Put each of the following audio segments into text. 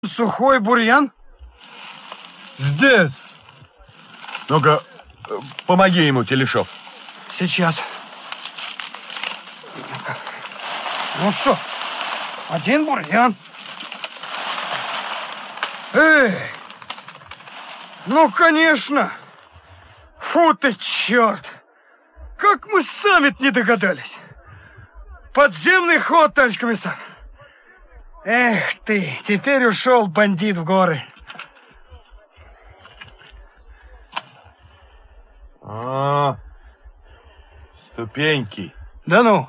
Сухой бурьян? Здесь. Ну-ка, помоги ему, Телешов. Сейчас. Ну что, один бурьян. Эй, ну, конечно. Фу ты, черт. Как мы сами-то не догадались. Подземный ход, товарищ комиссар. Эх ты, теперь ушел бандит в горы. А, ступеньки. Да ну.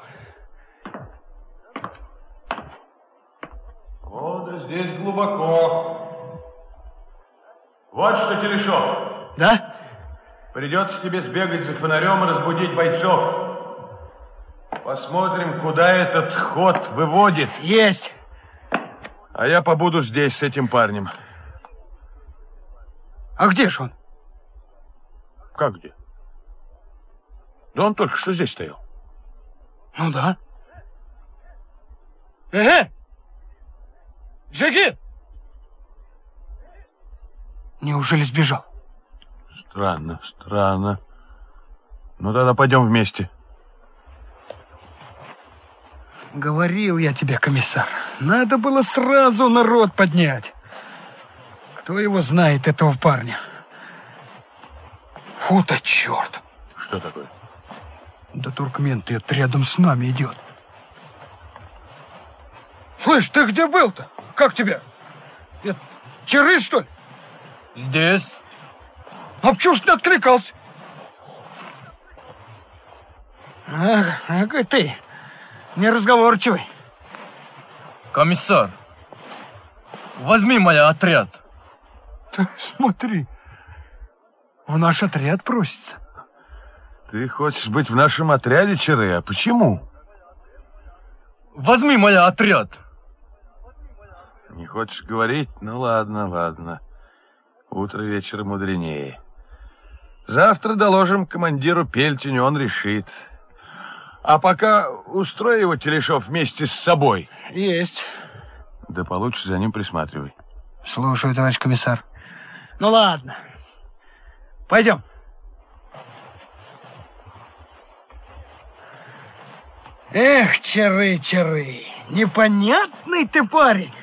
Вот здесь глубоко. Вот что, Телешов. Да? Придется тебе сбегать за фонарем и разбудить бойцов. Посмотрим, куда этот ход выводит. Есть. А я побуду здесь с этим парнем. А где же он? Как где? Да он только что здесь стоял. Ну да. Джигит! Неужели сбежал? Странно, странно. Ну тогда пойдем вместе. Говорил я тебе, комиссар, надо было сразу народ поднять. Кто его знает, этого парня? Фу-то черт. Что такое? Да туркмен, ты рядом с нами идет. Слышь, ты где был-то? Как тебя? Это Чары, что ли? Здесь. А почему ж не откликался? Ага, ты неразговорчивый. Комиссар, возьми мой отряд. Ты смотри, в наш отряд просится. Ты хочешь быть в нашем отряде, Чары? А почему? Возьми мой отряд. Не хочешь говорить? Ну ладно, ладно. Утро вечера мудренее. Завтра доложим командиру Пельтиню, он решит. А пока устрой его, Телешов, вместе с собой. Есть. Да получше за ним присматривай. Слушаю, товарищ комиссар. Ну ладно. Пойдем. Эх, Чары, Чары, непонятный ты парень.